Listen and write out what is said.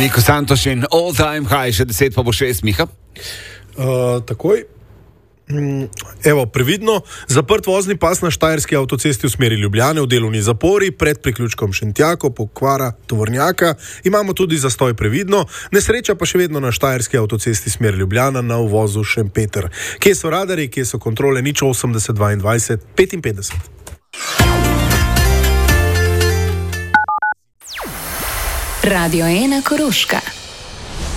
Niko Santoš in All Time High, še 10 pa bo 6, Miha. Takoj. Evo, previdno, zaprt vozni pas na štajerski avtocesti v smeri Ljubljane v delovni zapori pred priključkom Šentjako, pokvara tovornjaka. Imamo tudi zastoj previdno, nesreča pa še vedno na štajerski avtocesti smer Ljubljana na uvozu Šempeter. Kje so radarji, kje so kontrole, 80 22 55. Radio 1 Koroška.